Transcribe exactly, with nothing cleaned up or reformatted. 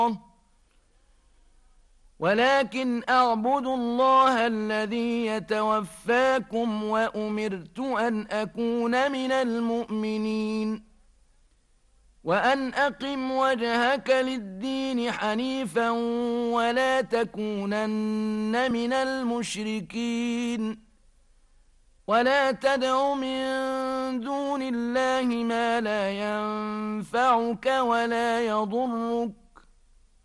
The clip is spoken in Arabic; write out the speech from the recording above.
ولكن أعبدوا الله الذي يتوفاكم وأمرت أن أكون من المؤمنين وأن أقم وجهك للدين حنيفا ولا تكونن من المشركين ولا تدع من دون الله ما لا ينفعك ولا يضرك